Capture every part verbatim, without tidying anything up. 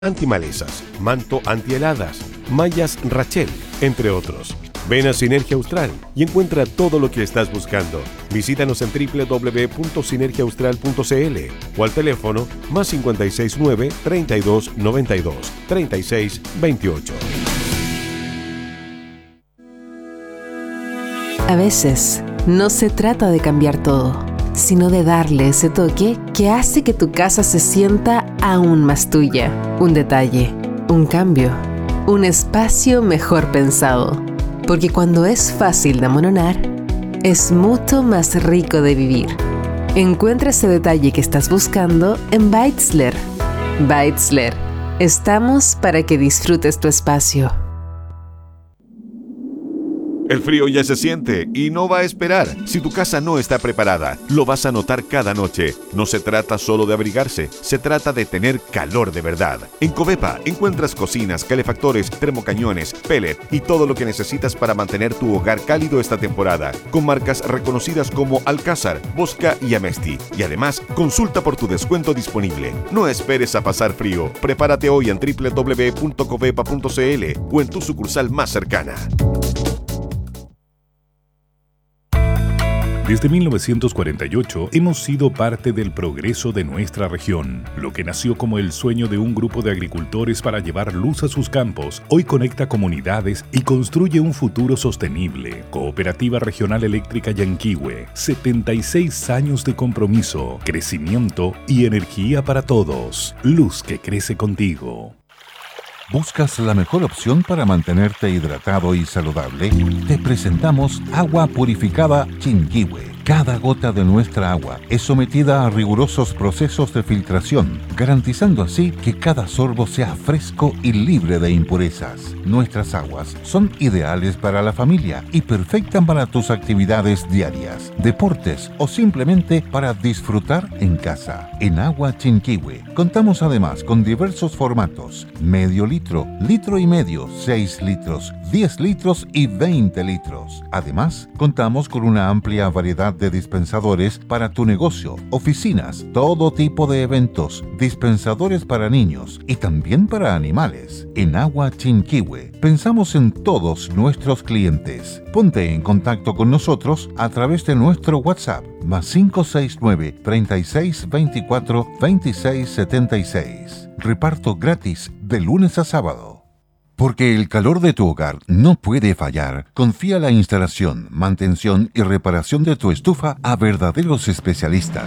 antimalezas, manto antiheladas, mallas Rachel, entre otros. Ven a Sinergia Austral y encuentra todo lo que estás buscando. Visítanos en doble u doble u doble u punto sinergia austral punto c l o al teléfono más cinco seis nueve, treinta y dos, noventa y dos, treinta y seis, veintiocho. A veces, no se trata de cambiar todo, sino de darle ese toque que hace que tu casa se sienta aún más tuya. Un detalle, un cambio, un espacio mejor pensado. Porque cuando es fácil de amononar, es mucho más rico de vivir. Encuentra ese detalle que estás buscando en Beitzler. Beitzler. Estamos para que disfrutes tu espacio. El frío ya se siente y no va a esperar. Si tu casa no está preparada, lo vas a notar cada noche. No se trata solo de abrigarse, se trata de tener calor de verdad. En Covepa encuentras cocinas, calefactores, termocañones, pellet y todo lo que necesitas para mantener tu hogar cálido esta temporada. Con marcas reconocidas como Alcázar, Bosca y Amesti. Y además, consulta por tu descuento disponible. No esperes a pasar frío. Prepárate hoy en doble u doble u doble u punto covepa punto c l o en tu sucursal más cercana. Desde mil novecientos cuarenta y ocho hemos sido parte del progreso de nuestra región. Lo que nació como el sueño de un grupo de agricultores para llevar luz a sus campos, hoy conecta comunidades y construye un futuro sostenible. Cooperativa Regional Eléctrica Yanquihue, setenta y seis años de compromiso, crecimiento y energía para todos. Luz que crece contigo. ¿Buscas la mejor opción para mantenerte hidratado y saludable? Te presentamos Agua Purificada Chinquihue. Cada gota de nuestra agua es sometida a rigurosos procesos de filtración, garantizando así que cada sorbo sea fresco y libre de impurezas. Nuestras aguas son ideales para la familia y perfectas para tus actividades diarias, deportes o simplemente para disfrutar en casa. En Agua Chinquihue contamos además con diversos formatos: medio litro, litro y medio, seis litros, diez litros y veinte litros. Además, contamos con una amplia variedad de dispensadores para tu negocio, oficinas, todo tipo de eventos, dispensadores para niños y también para animales. En Agua Chinquihue pensamos en todos nuestros clientes. Ponte en contacto con nosotros a través de nuestro WhatsApp más cinco seis nueve, treinta y seis, veinticuatro, veintiséis, setenta y seis. Reparto gratis de lunes a sábado. Porque el calor de tu hogar no puede fallar, confía la instalación, mantención y reparación de tu estufa a verdaderos especialistas.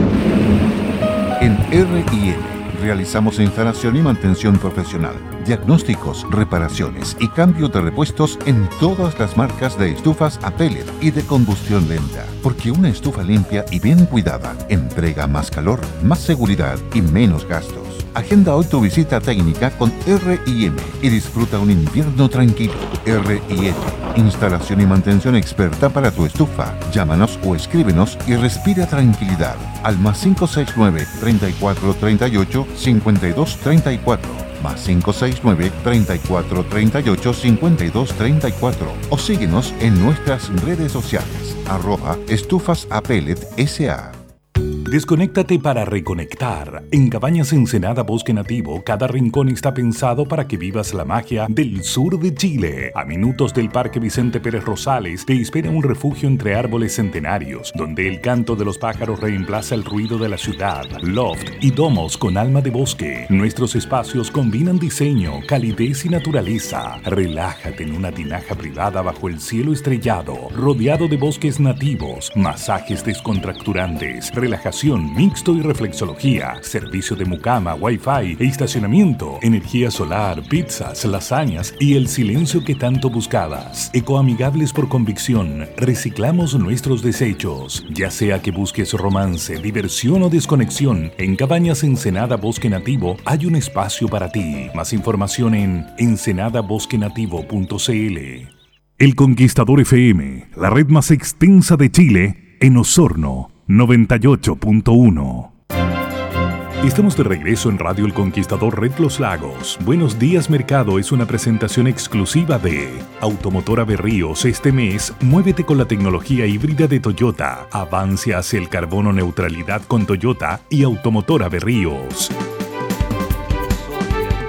En R y L realizamos instalación y mantención profesional, diagnósticos, reparaciones y cambio de repuestos en todas las marcas de estufas a pellet y de combustión lenta. Porque una estufa limpia y bien cuidada entrega más calor, más seguridad y menos gastos. Agenda hoy tu visita técnica con R y M y disfruta un invierno tranquilo. R y M, instalación y mantención experta para tu estufa. Llámanos o escríbenos y respira tranquilidad al más cinco seis nueve, treinta y cuatro, treinta y ocho, cincuenta y dos, treinta y cuatro, más cinco seis nueve, treinta y cuatro, treinta y ocho, cincuenta y dos, treinta y cuatro o síguenos en nuestras redes sociales, arroba estufas a pellet S A. Desconéctate para reconectar. En Cabañas Ensenada Bosque Nativo, cada rincón está pensado para que vivas la magia del sur de Chile. A minutos del Parque Vicente Pérez Rosales, te espera un refugio entre árboles centenarios, donde el canto de los pájaros reemplaza el ruido de la ciudad. Loft y domos con alma de bosque. Nuestros espacios combinan diseño, calidez y naturaleza. Relájate en una tinaja privada bajo el cielo estrellado, rodeado de bosques nativos, masajes descontracturantes, relajación mixto y reflexología, servicio de mucama, wifi e estacionamiento, energía solar, pizzas, lasañas y el silencio que tanto buscabas. Ecoamigables por convicción, reciclamos nuestros desechos. Ya sea que busques romance, diversión o desconexión, en Cabañas Ensenada Bosque Nativo hay un espacio para ti. Más información en ensenada bosque nativo punto c l. El Conquistador F M, la red más extensa de Chile, en Osorno, noventa y ocho punto uno. Estamos de regreso en Radio El Conquistador Red Los Lagos. Buenos días Mercado es una presentación exclusiva de Automotora Berríos. Este mes, muévete con la tecnología híbrida de Toyota. Avance hacia el carbono neutralidad con Toyota y Automotora Berríos.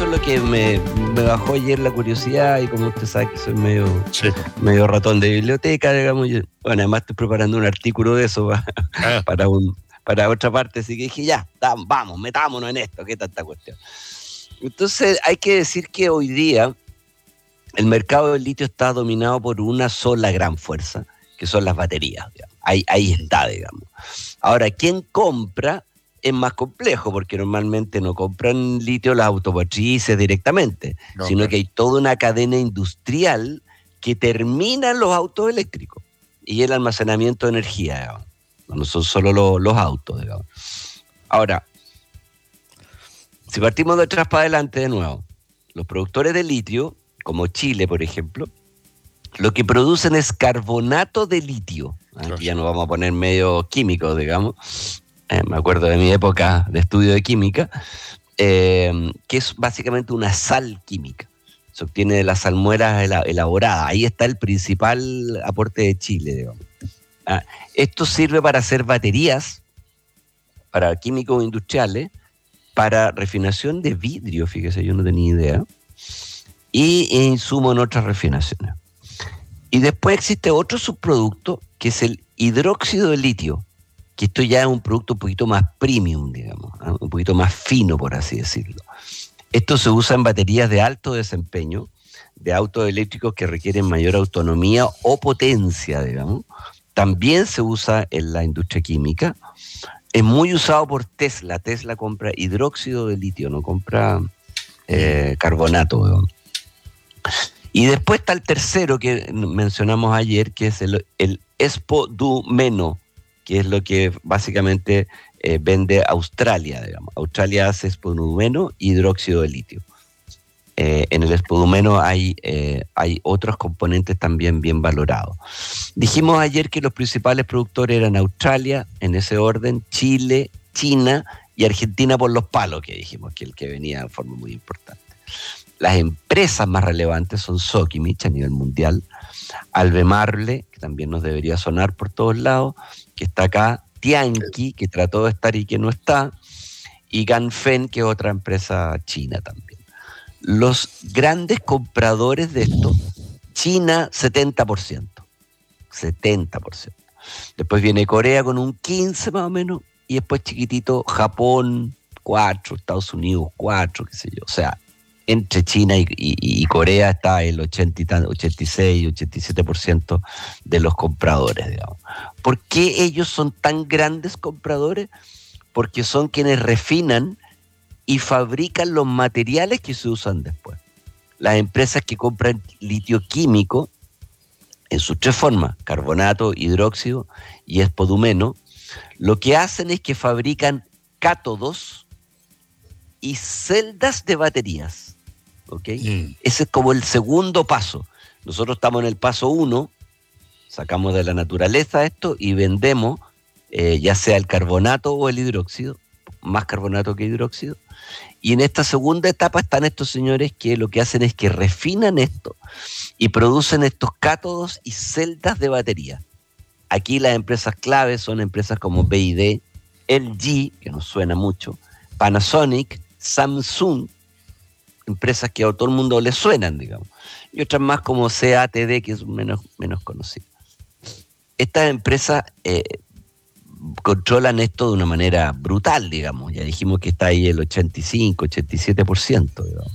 eso es lo que me, me bajó ayer la curiosidad, y como usted sabe que soy medio, Sí. medio ratón de biblioteca, digamos, yo, bueno, además estoy preparando un artículo de eso para, Ah. para, un, para otra parte, así que dije, ya, da, vamos, metámonos en esto, qué tanta cuestión. Entonces hay que decir que hoy día el mercado del litio está dominado por una sola gran fuerza, que son las baterías, digamos. Ahí, ahí está, digamos. Ahora, ¿quién compra? Es más complejo, porque normalmente no compran litio las automotrices directamente, No, sino claro. que hay toda una cadena industrial que termina en los autos eléctricos y el almacenamiento de energía, digamos. No son solo los, los autos, digamos. Ahora, si partimos de atrás para adelante de nuevo, los productores de litio, como Chile, por ejemplo, lo que producen es carbonato de litio. Aquí Claro. ya nos vamos a poner medio químicos, digamos. Eh, me acuerdo de mi época de estudio de química, eh, que es básicamente una sal química. Se obtiene de las salmueras ela- elaboradas. Ahí está el principal aporte de Chile, digamos. Ah, esto sirve para hacer baterías, para químicos industriales, para refinación de vidrio, fíjese, yo no tenía idea, y e insumo en otras refinaciones. Y después existe otro subproducto, que es el hidróxido de litio, que esto ya es un producto un poquito más premium, digamos, ¿eh? Un poquito más fino, por así decirlo. Esto se usa en baterías de alto desempeño, de autos eléctricos que requieren mayor autonomía o potencia, digamos. También se usa en la industria química. Es muy usado por Tesla. Tesla compra hidróxido de litio, no compra eh, carbonato, digamos. Y después está el tercero que mencionamos ayer, que es el, el espodumeno, que es lo que básicamente eh, vende Australia, digamos. Australia hace espodumeno y hidróxido de litio. Eh, en el espodumeno hay, eh, hay otros componentes también bien valorados. Dijimos ayer que los principales productores eran Australia, en ese orden, Chile, China y Argentina por los palos, que dijimos que el que venía de forma muy importante. Las empresas más relevantes son Sokimich a nivel mundial, Albemarle, que también nos debería sonar por todos lados, que está acá, Tianqi, que trató de estar y que no está, y Ganfeng, que es otra empresa china también. Los grandes compradores de esto, China setenta por ciento, setenta por ciento. Después viene Corea con un quince por ciento más o menos, y después chiquitito Japón cuatro, Estados Unidos cuatro, qué sé yo. O sea, entre China y, y, y Corea está el ochenta y tan, ochenta y seis, ochenta y siete por ciento de los compradores, digamos. ¿Por qué ellos son tan grandes compradores? Porque son quienes refinan y fabrican los materiales que se usan después. Las empresas que compran litio químico en sus tres formas, carbonato, hidróxido y espodumeno, lo que hacen es que fabrican cátodos y celdas de baterías. ¿Ok? Mm. Ese es como el segundo paso. Nosotros estamos en el paso uno, sacamos de la naturaleza esto y vendemos eh, ya sea el carbonato o el hidróxido, más carbonato que hidróxido. Y en esta segunda etapa están estos señores que lo que hacen es que refinan esto y producen estos cátodos y celdas de batería. Aquí las empresas claves son empresas como B Y D, L G, que nos suena mucho, Panasonic, Samsung, empresas que a todo el mundo le suenan, digamos, y otras más como C A T D, que es menos, menos conocida. Estas empresas eh, controlan esto de una manera brutal, digamos. Ya dijimos que está ahí el ochenta y cinco, ochenta y siete por ciento, digamos.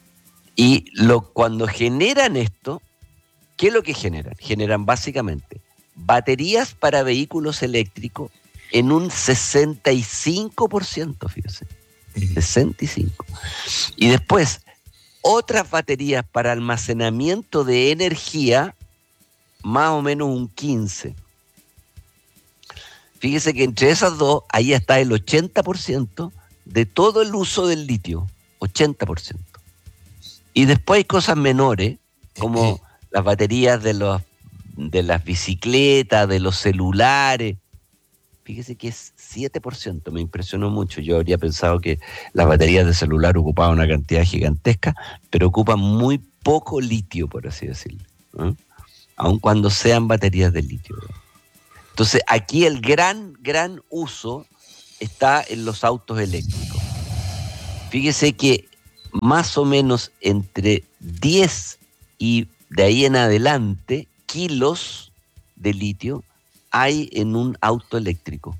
Y lo, cuando generan esto, ¿qué es lo que generan? Generan básicamente baterías para vehículos eléctricos en un sesenta y cinco por ciento, fíjense. sesenta y cinco. Y después, otras baterías para almacenamiento de energía, más o menos un quince. Fíjese que entre esas dos, ahí está el ochenta por ciento de todo el uso del litio. ochenta por ciento. Y después hay cosas menores, como las baterías de, los, de las bicicletas, de los celulares. Fíjese que es siete por ciento, me impresionó mucho. Yo habría pensado que las baterías de celular ocupaban una cantidad gigantesca, pero ocupan muy poco litio, por así decirlo, ¿eh? Aun cuando sean baterías de litio. Entonces, aquí el gran, gran uso está en los autos eléctricos. Fíjese que más o menos entre diez y de ahí en adelante kilos de litio hay en un auto eléctrico.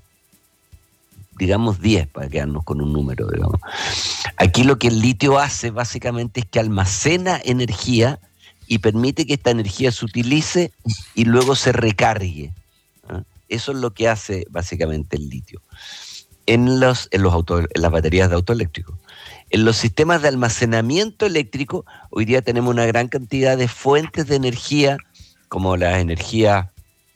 Digamos diez, para quedarnos con un número, digamos. Aquí lo que el litio hace básicamente es que almacena energía y permite que esta energía se utilice y luego se recargue. ¿Ah? Eso es lo que hace básicamente el litio. En, los, en, los auto, en las baterías de auto eléctricos. En los sistemas de almacenamiento eléctrico, hoy día tenemos una gran cantidad de fuentes de energía, como la energía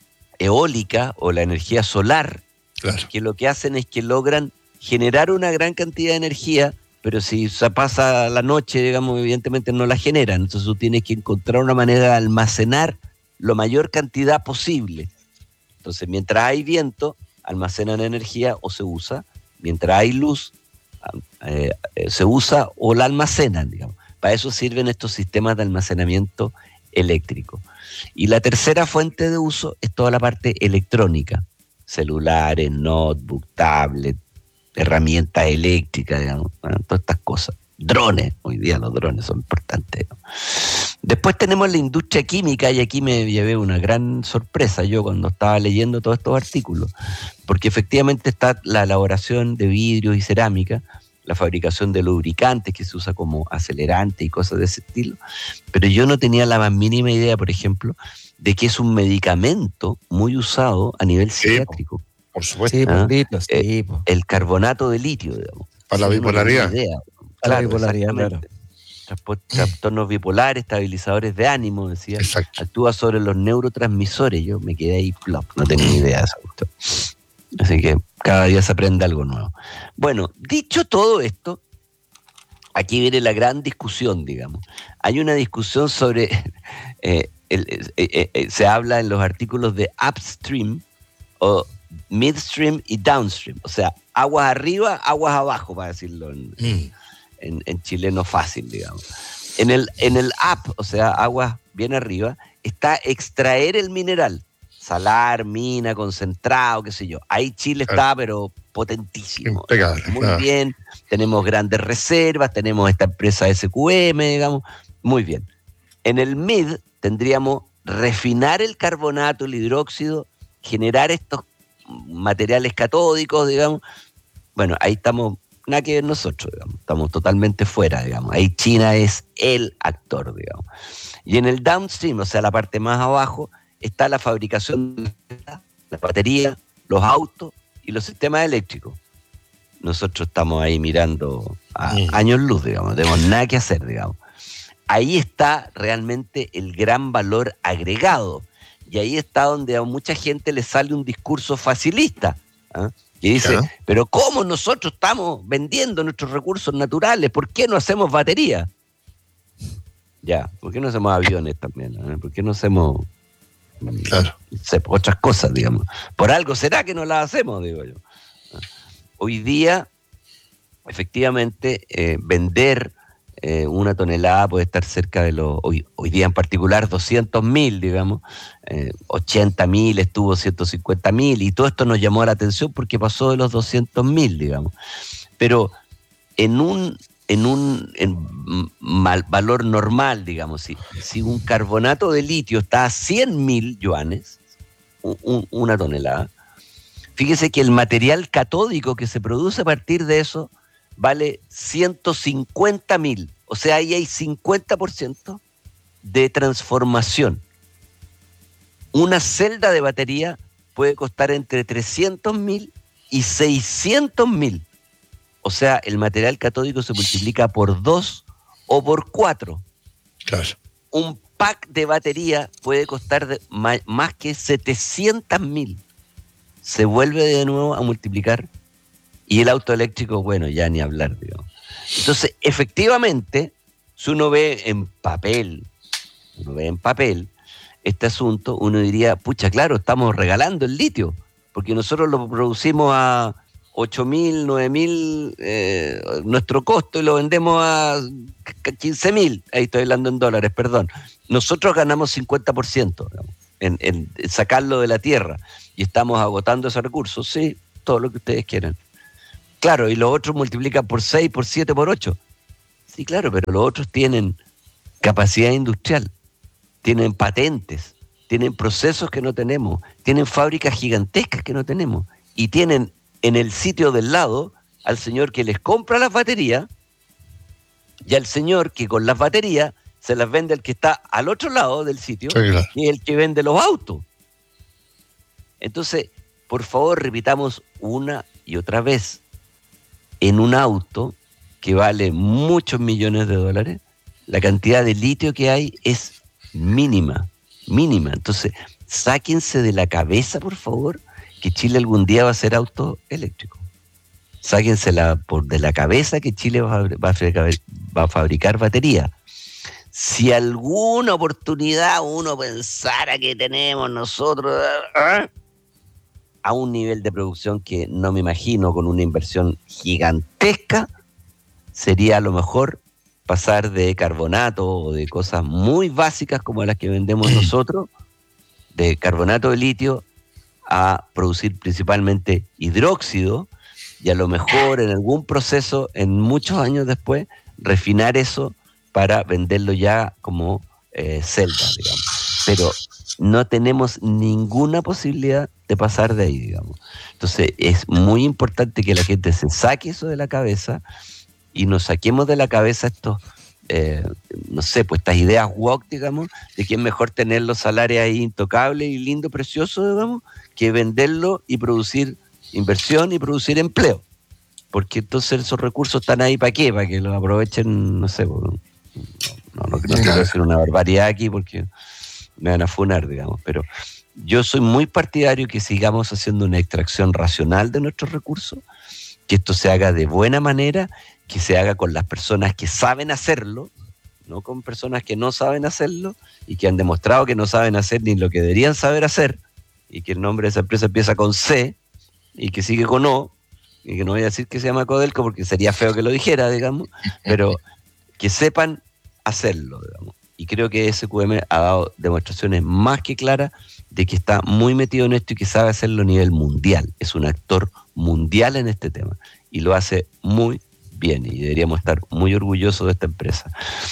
eólica o la energía solar, claro, que lo que hacen es que logran generar una gran cantidad de energía, pero si se pasa la noche, digamos, evidentemente no la generan. Entonces tú tienes que encontrar una manera de almacenar la mayor cantidad posible. Entonces, mientras hay viento, almacenan energía o se usa. Mientras hay luz, eh, eh, se usa o la almacenan, digamos. Para eso sirven estos sistemas de almacenamiento eléctrico. Y la tercera fuente de uso es toda la parte electrónica. Celulares, notebook, tablet, herramientas eléctricas, digamos, ¿no? Todas estas cosas. Drones, hoy día los drones son importantes, ¿no? Después tenemos la industria química, y aquí me llevé una gran sorpresa yo cuando estaba leyendo todos estos artículos, porque efectivamente está la elaboración de vidrios y cerámica, la fabricación de lubricantes que se usa como acelerante y cosas de ese estilo, pero yo no tenía la más mínima idea, por ejemplo, de que es un medicamento muy usado a nivel sí, psiquiátrico. Por supuesto. Sí, ¿Ah? sí, eh, el carbonato de litio, digamos. Para la bipolaridad. Para claro, la bipolaridad, claro. Trastornos bipolares, estabilizadores de ánimo, decía. Exacto. Actúa sobre los neurotransmisores. Yo me quedé ahí, plop, no tenía ni idea de eso. Así que cada día se aprende algo nuevo. Bueno, dicho todo esto, aquí viene la gran discusión, digamos. Hay una discusión sobre, eh, el, eh, eh, se habla en los artículos de upstream o midstream y downstream, o sea, aguas arriba, aguas abajo, para decirlo en, mm. en, en chileno fácil, digamos. En el, en el up, o sea, aguas bien arriba, está extraer el mineral, salar, mina, concentrado, qué sé yo. Ahí Chile está, pero potentísimo. Impecable, muy claro. bien, tenemos grandes reservas, tenemos esta empresa S Q M, digamos, muy bien. En el mid tendríamos refinar el carbonato, el hidróxido, generar estos materiales catódicos, digamos. Bueno, ahí estamos, nada que ver nosotros, digamos. Estamos totalmente fuera, digamos. Ahí China es el actor, digamos. Y en el downstream, o sea, la parte más abajo, está la fabricación de la batería, los autos y los sistemas eléctricos. Nosotros estamos ahí mirando a mm. años luz, digamos. No tenemos nada que hacer, digamos. Ahí está realmente el gran valor agregado. Y ahí está donde a mucha gente le sale un discurso facilista, ¿eh? Que dice, claro, pero ¿cómo nosotros estamos vendiendo nuestros recursos naturales? ¿Por qué no hacemos batería? Ya, ¿por qué no hacemos aviones también? ¿Eh? ¿Por qué no hacemos claro. otras cosas, digamos? Por algo será que no las hacemos, digo yo. Hoy día, efectivamente, eh, vender Eh, una tonelada puede estar cerca de los, hoy, hoy día en particular, doscientos mil, digamos, eh, ochenta mil, estuvo ciento cincuenta mil, y todo esto nos llamó la atención porque pasó de los doscientos mil, digamos. Pero en un, en un en mal, valor normal, digamos, si, si un carbonato de litio está a cien mil yuanes, un, un, una tonelada, fíjese que el material catódico que se produce a partir de eso vale ciento cincuenta mil, o sea, ahí hay cincuenta por ciento de transformación. Una celda de batería puede costar entre trescientos mil y seiscientos mil, o sea, el material catódico se multiplica por dos o por cuatro. Claro. Un pack de batería puede costar de, más, más que setecientos mil, se vuelve de nuevo a multiplicar. Y el auto eléctrico, bueno, ya ni hablar, digamos. Entonces, efectivamente, si uno ve en papel, uno ve en papel este asunto, uno diría, pucha, claro, estamos regalando el litio, porque nosotros lo producimos a ocho mil, nueve mil, eh, nuestro costo, y lo vendemos a quince mil, ahí estoy hablando en dólares, perdón. Nosotros ganamos cincuenta por ciento, digamos, en, en sacarlo de la tierra, y estamos agotando esos recursos, sí, todo lo que ustedes quieran. Claro, y los otros multiplican por seis, por siete, por ocho. Sí, claro, pero los otros tienen capacidad industrial, tienen patentes, tienen procesos que no tenemos, tienen fábricas gigantescas que no tenemos, y tienen en el sitio del lado al señor que les compra las baterías y al señor que con las baterías se las vende al que está al otro lado del sitio, Sí, claro. y el que vende los autos. Entonces, por favor, repitamos una y otra vez, en un auto que vale muchos millones de dólares, la cantidad de litio que hay es mínima, mínima. Entonces, sáquense de la cabeza, por favor, que Chile algún día va a ser auto eléctrico. Sáquensela por de la cabeza que Chile va a, va a, fabricar, va a fabricar batería. Si alguna oportunidad uno pensara que tenemos nosotros ¿eh? a un nivel de producción que no me imagino, con una inversión gigantesca, sería a lo mejor pasar de carbonato o de cosas muy básicas como las que vendemos nosotros, de carbonato de litio, a producir principalmente hidróxido, y a lo mejor en algún proceso, en muchos años después, refinar eso para venderlo ya como eh, celdas, digamos. Pero no tenemos ninguna posibilidad de pasar de ahí, digamos. Entonces es muy importante que la gente se saque eso de la cabeza y nos saquemos de la cabeza estos, eh, no sé, pues estas ideas woke, digamos, de que es mejor tener los salarios ahí intocables y lindo, precioso, digamos, que venderlo y producir inversión y producir empleo. Porque entonces esos recursos están ahí para qué, para que los aprovechen, no sé, no, no, no, no quiero decir una barbaridad aquí porque me van a funar, digamos, pero yo soy muy partidario que sigamos haciendo una extracción racional de nuestros recursos, que esto se haga de buena manera, que se haga con las personas que saben hacerlo, no con personas que no saben hacerlo y que han demostrado que no saben hacer ni lo que deberían saber hacer, y que el nombre de esa empresa empieza con C y que sigue con O, y que no voy a decir que se llama Codelco porque sería feo que lo dijera, digamos, pero que sepan hacerlo, digamos. Y creo que S Q M ha dado demostraciones más que claras de que está muy metido en esto y que sabe hacerlo a nivel mundial. Es un actor mundial en este tema y lo hace muy bien, y deberíamos estar muy orgullosos de esta empresa.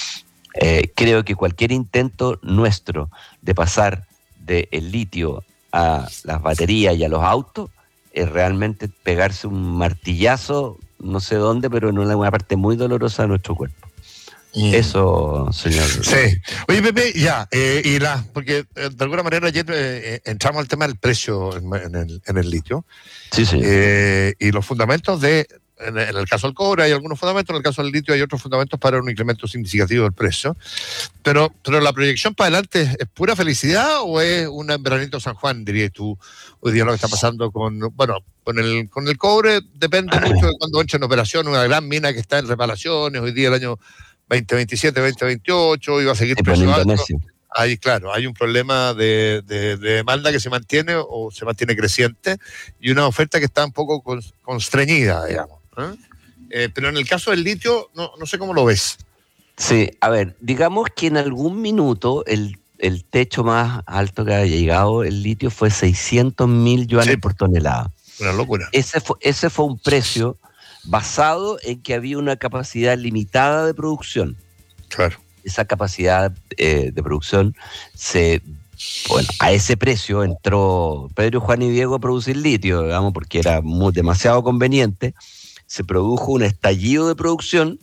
Eh, creo que cualquier intento nuestro de pasar del litio a las baterías y a los autos es realmente pegarse un martillazo, no sé dónde, pero en una parte muy dolorosa de nuestro cuerpo. Mm. Eso, señor. Sí. Oye, Pepe, ya, eh, y la, porque eh, de alguna manera ayer eh, entramos al tema del precio en, en, el, en el litio. Sí, sí. Eh, y los fundamentos de, en, en el caso del cobre hay algunos fundamentos, en el caso del litio hay otros fundamentos para un incremento significativo del precio. Pero, pero la proyección para adelante, ¿es pura felicidad o es un veranito San Juan, dirías tú, hoy día lo que está pasando con, bueno, con el, con el cobre? Depende mucho de cuando entre en operación una gran mina que está en reparaciones, hoy día el año veinte veintisiete, veinte veintiocho, y va a seguir sí, precio alto. Ahí, claro, hay un problema de, de, de demanda que se mantiene o se mantiene creciente y una oferta que está un poco constreñida, digamos. ¿eh? Eh, pero en el caso del litio, no, no sé cómo lo ves. Sí, a ver, digamos que en algún minuto el, el techo más alto que haya llegado el litio fue seiscientos mil yuanes sí, por tonelada. Una locura. Ese fue, ese fue un precio basado en que había una capacidad limitada de producción. Claro. Esa capacidad eh, de producción, se, bueno, a ese precio entró Pedro, Juan y Diego a producir litio, digamos, porque era muy, demasiado conveniente. Se produjo un estallido de producción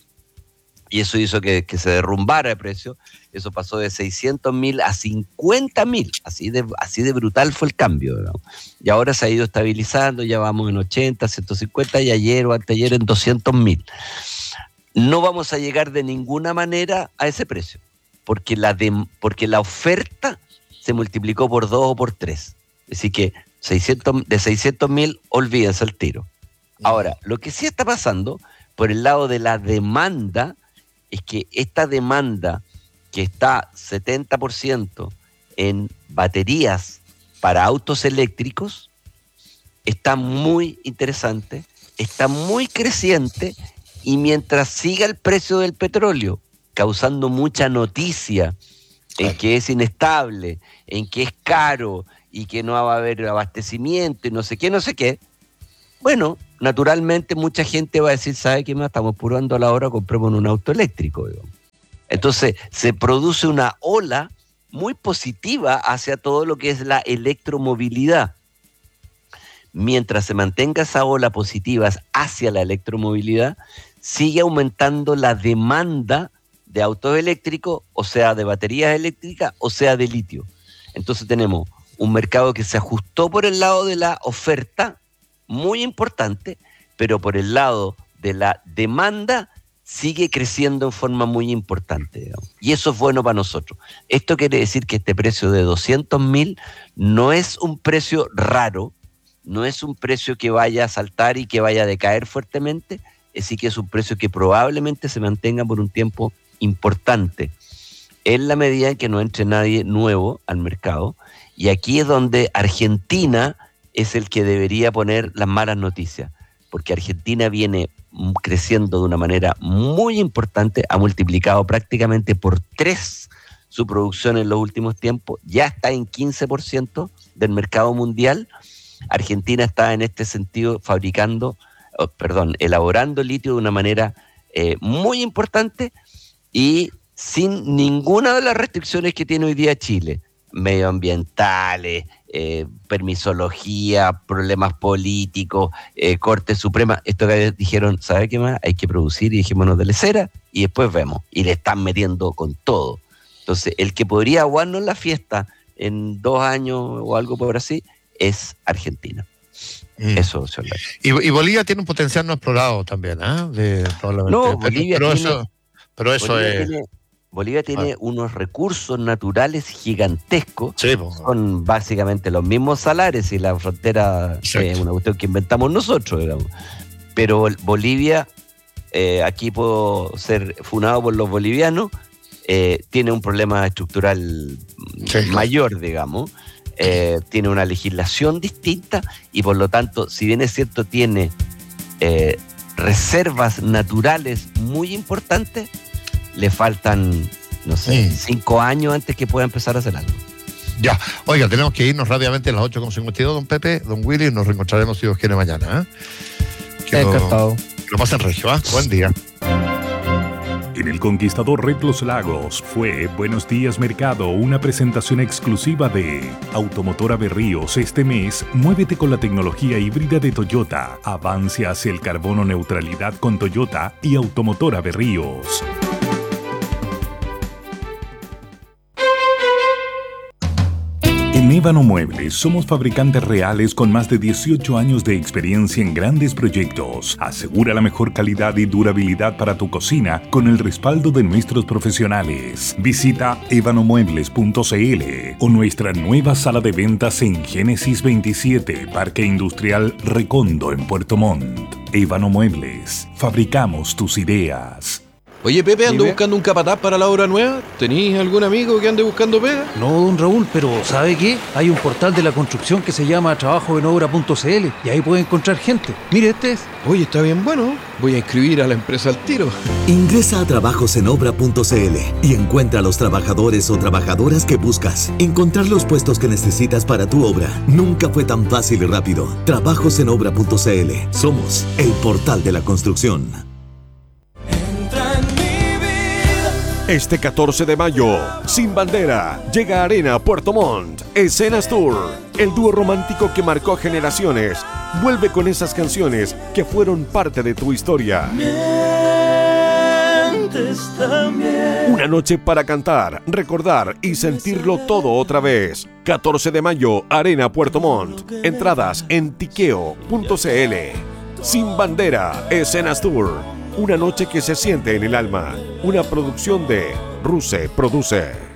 y eso hizo que, que se derrumbara el precio. Eso pasó de seiscientos mil a cincuenta mil, así de, así de brutal fue el cambio, digamos. Y ahora se ha ido estabilizando, ya vamos en ochenta, ciento cincuenta y ayer o anteayer en doscientos mil. No vamos a llegar de ninguna manera a ese precio, porque la, de, porque la oferta se multiplicó por dos o por tres. Así que seiscientos, de seiscientos mil, olvídense el tiro. Ahora, lo que sí está pasando por el lado de la demanda es que esta demanda que está setenta por ciento en baterías para autos eléctricos está muy interesante, está muy creciente, y mientras siga el precio del petróleo causando mucha noticia en que es inestable, en que es caro y que no va a haber abastecimiento y no sé qué, no sé qué, Bueno, naturalmente mucha gente va a decir, ¿sabe qué más? Estamos purando a la hora, compremos un auto eléctrico. Digamos. Entonces se produce una ola muy positiva hacia todo lo que es la electromovilidad. Mientras se mantenga esa ola positiva hacia la electromovilidad, sigue aumentando la demanda de autos eléctricos, o sea, de baterías eléctricas, o sea, de litio. Entonces tenemos un mercado que se ajustó por el lado de la oferta, muy importante, pero por el lado de la demanda sigue creciendo en forma muy importante, digamos. Y eso es bueno para nosotros. Esto quiere decir que este precio de doscientos mil no es un precio raro, no es un precio que vaya a saltar y que vaya a decaer fuertemente, es decir, que es un precio que probablemente se mantenga por un tiempo importante, en la medida en que no entre nadie nuevo al mercado. Y aquí es donde Argentina es el que debería poner las malas noticias, porque Argentina viene creciendo de una manera muy importante, ha multiplicado prácticamente por tres su producción en los últimos tiempos, ya está en quince por ciento del mercado mundial. Argentina está en este sentido fabricando, oh, perdón, elaborando litio de una manera eh, muy importante y sin ninguna de las restricciones que tiene hoy día Chile, medioambientales, eh, permisología, problemas políticos, eh, Corte Suprema. Esto que dijeron, ¿sabe qué más? Hay que producir y dejémonos de lecera y después vemos. Y le están metiendo con todo. Entonces, el que podría aguarnos la fiesta en dos años o algo por así es Argentina. Mm. Eso, señor. Y, y Bolivia tiene un potencial no explorado también, ¿ah? ¿eh? No, Bolivia pero, tiene, eso, pero eso Bolivia es... Tiene, Bolivia tiene ah. unos recursos naturales gigantescos, sí, pues, con básicamente los mismos salarios y la frontera es eh, una cuestión que inventamos nosotros, digamos. Pero Bolivia, eh, aquí puedo ser funado por los bolivianos, eh, tiene un problema estructural sí, mayor, digamos. Eh, tiene una legislación distinta y por lo tanto, si bien es cierto, tiene eh, reservas naturales muy importantes, le faltan, no sé, sí. cinco años antes que pueda empezar a hacer algo. Ya, oiga, tenemos que irnos rápidamente a las ocho con cincuenta y dos, don Pepe, don Willy, y nos reencontraremos si Dios quiere mañana. ¿eh? Que Encantado. Lo, lo pasen regio, ¿eh? Buen día. En el Conquistador Red Los Lagos fue Buenos Días Mercado, una presentación exclusiva de Automotora Berríos. Este mes, muévete con la tecnología híbrida de Toyota. Avance hacia el carbono neutralidad con Toyota y Automotora Berríos. En Ébano Muebles somos fabricantes reales con más de dieciocho años de experiencia en grandes proyectos. Asegura la mejor calidad y durabilidad para tu cocina con el respaldo de nuestros profesionales. Visita ébano muebles punto c l o nuestra nueva sala de ventas en Génesis veintisiete, Parque Industrial Recondo en Puerto Montt. Ébano Muebles, fabricamos tus ideas. Oye, Pepe, ando buscando un capataz para la obra nueva. ¿Tenís algún amigo que ande buscando pega? No, don Raúl, pero ¿sabe qué? Hay un portal de la construcción que se llama trabajo en obra punto c l y ahí puede encontrar gente. Mire, este es. Oye, está bien bueno. Voy a inscribir a la empresa al tiro. Ingresa a trabajos en obra punto c l y encuentra a los trabajadores o trabajadoras que buscas. Encontrar los puestos que necesitas para tu obra nunca fue tan fácil y rápido. trabajos en obra punto c l. Somos el portal de la construcción. Este catorce de mayo, Sin Bandera, llega a Arena Puerto Montt, Escenas Tour. El dúo romántico que marcó generaciones vuelve con esas canciones que fueron parte de tu historia. Una noche para cantar, recordar y sentirlo todo otra vez. catorce de mayo, Arena Puerto Montt. Entradas en tiqueo punto c l. Sin Bandera, Escenas Tour. Una noche que se siente en el alma. Una producción de Ruse Produce.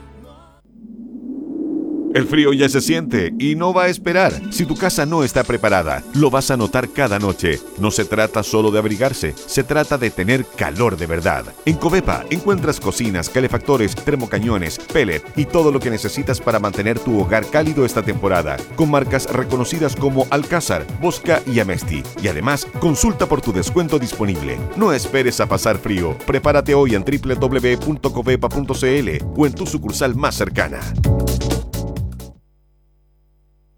El frío ya se siente y no va a esperar. Si tu casa no está preparada, lo vas a notar cada noche. No se trata solo de abrigarse, se trata de tener calor de verdad. En Covepa encuentras cocinas, calefactores, termocañones, pellet y todo lo que necesitas para mantener tu hogar cálido esta temporada, con marcas reconocidas como Alcázar, Bosca y Amesti. Y además, consulta por tu descuento disponible. No esperes a pasar frío. Prepárate hoy en doble u doble u doble u punto covepa punto c l o en tu sucursal más cercana.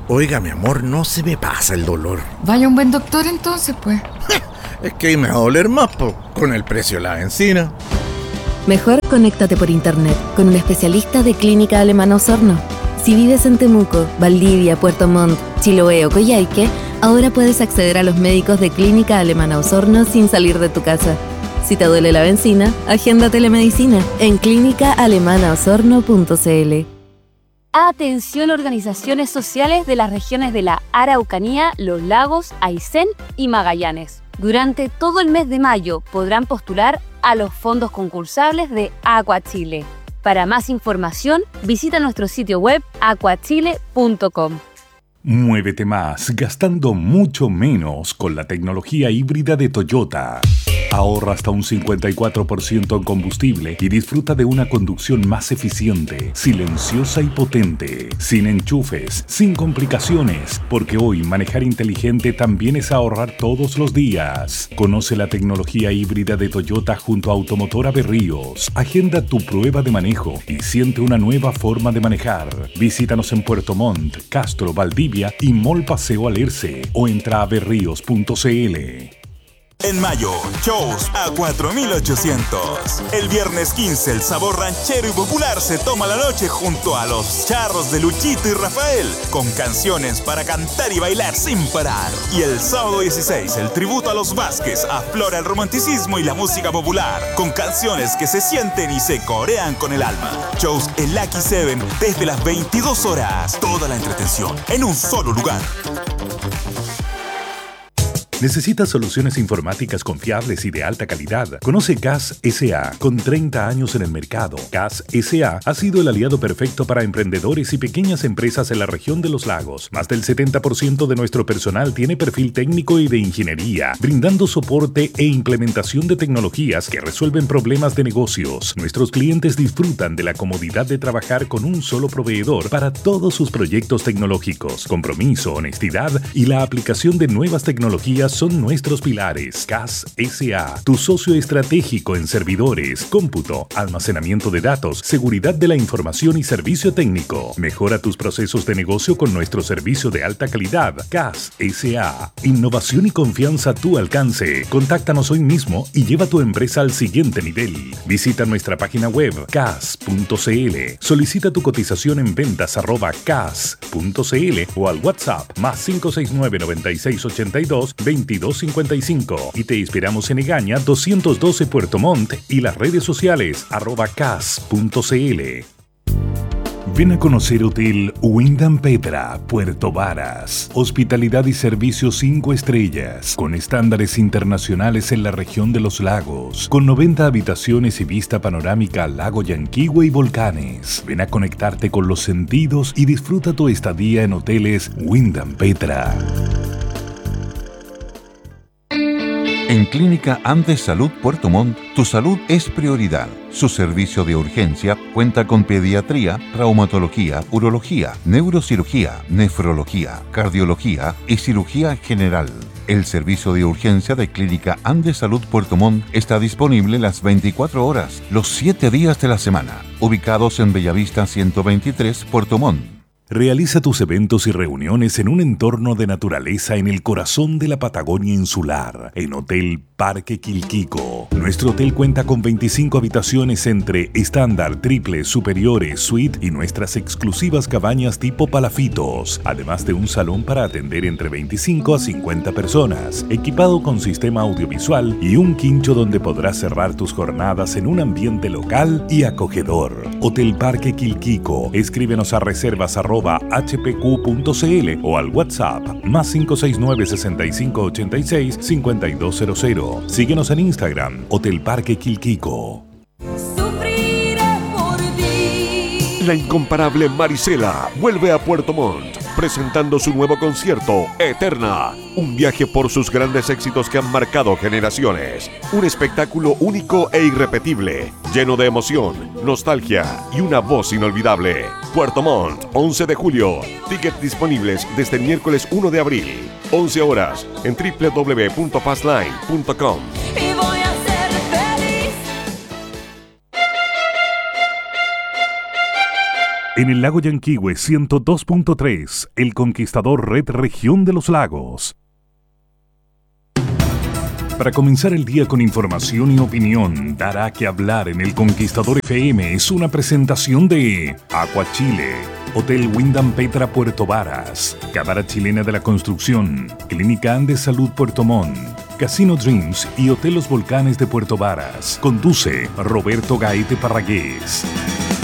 Oiga, mi amor, no se me pasa el dolor. Vaya un buen doctor entonces, pues. Es que ahí me va a doler más, po, con el precio de la benzina. Mejor conéctate por internet con un especialista de Clínica Alemana Osorno. Si vives en Temuco, Valdivia, Puerto Montt, Chiloé o Coyhaique, ahora puedes acceder a los médicos de Clínica Alemana Osorno sin salir de tu casa. Si te duele la benzina, agenda telemedicina en clínica alemana osorno punto c l. Atención, organizaciones sociales de las regiones de la Araucanía, Los Lagos, Aysén y Magallanes. Durante todo el mes de mayo podrán postular a los fondos concursables de Aqua Chile. Para más información, visita nuestro sitio web aqua chile punto com. Muévete más, gastando mucho menos con la tecnología híbrida de Toyota. Ahorra hasta un cincuenta y cuatro por ciento en combustible y disfruta de una conducción más eficiente, silenciosa y potente, sin enchufes, sin complicaciones, porque hoy manejar inteligente también es ahorrar todos los días. Conoce la tecnología híbrida de Toyota junto a Automotora Berríos. Agenda tu prueba de manejo y siente una nueva forma de manejar. Visítanos en Puerto Montt, Castro, Valdivia y Mall Paseo Alerce o entra a berríos punto c l. En mayo, shows a cuatro mil ochocientos. El viernes quince, el sabor ranchero y popular se toma la noche junto a los charros de Luchito y Rafael, con canciones para cantar y bailar sin parar. Y el sábado dieciséis, el tributo a los Vázquez aflora el romanticismo y la música popular, con canciones que se sienten y se corean con el alma. Shows en Lucky Seven desde las veintidós horas. Toda la entretención en un solo lugar. ¿Necesitas soluciones informáticas confiables y de alta calidad? Conoce C A S S A. Con treinta años en el mercado, C A S S A ha sido el aliado perfecto para emprendedores y pequeñas empresas en la región de los lagos. Más del setenta por ciento de nuestro personal tiene perfil técnico y de ingeniería, brindando soporte e implementación de tecnologías que resuelven problemas de negocios. Nuestros clientes disfrutan de la comodidad de trabajar con un solo proveedor para todos sus proyectos tecnológicos. Compromiso, honestidad y la aplicación de nuevas tecnologías son nuestros pilares. C A S S A, tu socio estratégico en servidores, cómputo, almacenamiento de datos, seguridad de la información y servicio técnico. Mejora tus procesos de negocio con nuestro servicio de alta calidad. C A S S A, innovación y confianza a tu alcance. Contáctanos hoy mismo y lleva tu empresa al siguiente nivel. Visita nuestra página web c a s punto c l. Solicita tu cotización en ventas arroba c a s punto c l o al WhatsApp más cinco seis nueve, nueve seis ocho dos, veintidós cincuenta y cinco y te inspiramos en Egaña doscientos doce Puerto Montt y las redes sociales arroba cas punto c l. Ven a conocer Hotel Wyndham Petra, Puerto Varas. Hospitalidad y servicios cinco estrellas, con estándares internacionales en la región de los lagos, con noventa habitaciones y vista panorámica al lago Yanquihue y volcanes. Ven a conectarte con los sentidos y disfruta tu estadía en Hoteles Wyndham Petra. En Clínica Andes Salud Puerto Montt, tu salud es prioridad. Su servicio de urgencia cuenta con pediatría, traumatología, urología, neurocirugía, nefrología, cardiología y cirugía general. El servicio de urgencia de Clínica Andes Salud Puerto Montt está disponible las veinticuatro horas, los siete días de la semana, ubicados en Bellavista ciento veintitrés, Puerto Montt. Realiza tus eventos y reuniones en un entorno de naturaleza en el corazón de la Patagonia insular, en Hotel Parque Quilquico. Nuestro hotel cuenta con veinticinco habitaciones entre estándar, triple, superiores, suite y nuestras exclusivas cabañas tipo palafitos, además de un salón para atender entre veinticinco a cincuenta personas, equipado con sistema audiovisual y un quincho donde podrás cerrar tus jornadas en un ambiente local y acogedor. Hotel Parque Quilquico. Escríbenos a reservas arroba h p q punto c l o al WhatsApp más cinco seis nueve, sesenta y cinco ochenta y seis, cincuenta y dos cero cero. Síguenos en Instagram, Hotel Parque Quilquico. La incomparable Marisela vuelve a Puerto Montt, presentando su nuevo concierto, Eterna. Un viaje por sus grandes éxitos que han marcado generaciones. Un espectáculo único e irrepetible, lleno de emoción, nostalgia y una voz inolvidable. Puerto Montt, once de julio. Tickets disponibles desde el miércoles uno de abril. once horas en doble u doble u doble u punto fastline punto com. En el lago Yanquihue ciento dos punto tres, El Conquistador Red Región de los Lagos. Para comenzar el día con información y opinión, dará que hablar en El Conquistador F M es una presentación de Aqua Chile, Hotel Wyndham Petra Puerto Varas, Cámara Chilena de la Construcción, Clínica Andes Salud Puerto Montt, Casino Dreams y Hotel Los Volcanes de Puerto Varas. Conduce Roberto Gaete Parragués.